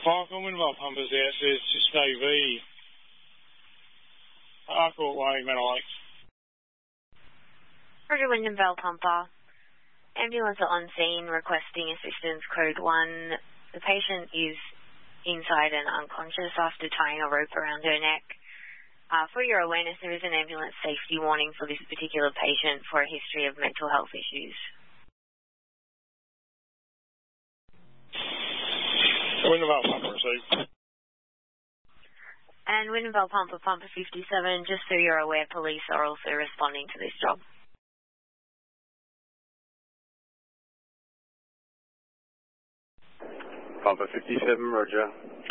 Park on Winvale Pumpers there, it says just AV. Harcourt Way, Manor Lakes. Roger, Winvale Pumper. Ambulance are on scene requesting assistance, code 1. The patient is inside and unconscious after tying a rope around her neck. For your awareness, there is an ambulance safety warning for this particular patient for a history of mental health issues. Winvale Pumper received. And Winvale Pumper 57, just so you're aware, police are also responding to this job. Pumper 57, roger.